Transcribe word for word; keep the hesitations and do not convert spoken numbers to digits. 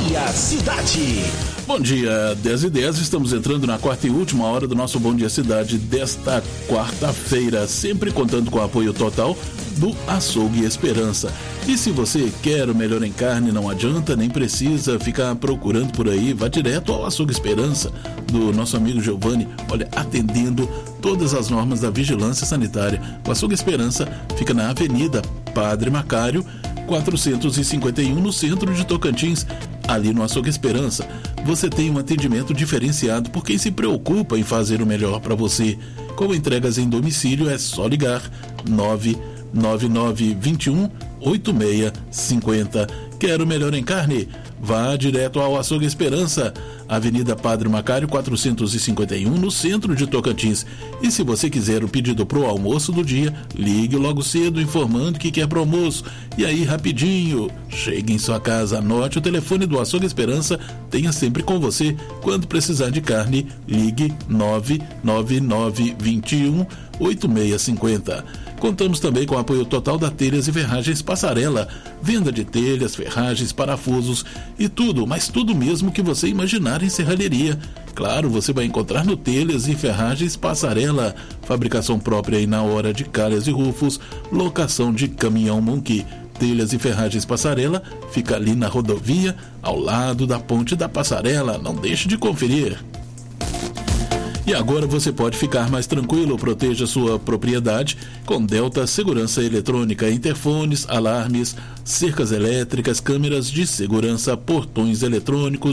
dia Cidade. Bom dia, dez e dez, estamos entrando na quarta e última hora do nosso Bom Dia Cidade desta quarta-feira, sempre contando com o apoio total do Açougue Esperança. E se você quer o melhor em carne, não adianta, nem precisa ficar procurando por aí, vá direto ao Açougue Esperança, do nosso amigo Giovanni, olha, atendendo todas as normas da vigilância sanitária. O Açougue Esperança fica na Avenida Padre Macário, quatrocentos e cinquenta e um, no centro de Tocantins. Ali no Açougue Esperança, você tem um atendimento diferenciado por quem se preocupa em fazer o melhor para você. Com entregas em domicílio, é só ligar nove nove nove dois um oito seis cinco zero. Quer o melhor em carne? Vá direto ao Açougue Esperança, Avenida Padre Macário, quatrocentos e cinquenta e um, no centro de Tocantins. E se você quiser o pedido pro almoço do dia, ligue logo cedo informando que quer pro almoço. E aí, rapidinho, chegue em sua casa, anote o telefone do Açougue Esperança, tenha sempre com você. Quando precisar de carne, ligue nove nove nove dois um oito seis cinco zero. Contamos também com o apoio total da Telhas e Ferragens Passarela, venda de telhas, ferragens, parafusos e tudo, mas tudo mesmo que você imaginar em serralheria. Claro, você vai encontrar no Telhas e Ferragens Passarela, fabricação própria e na hora de calhas e rufos, locação de caminhão Monkey. Telhas e Ferragens Passarela fica ali na rodovia, ao lado da Ponte da Passarela, não deixe de conferir. E agora você pode ficar mais tranquilo, proteja sua propriedade com Delta Segurança Eletrônica, interfones, alarmes, cercas elétricas, câmeras de segurança, portões eletrônicos,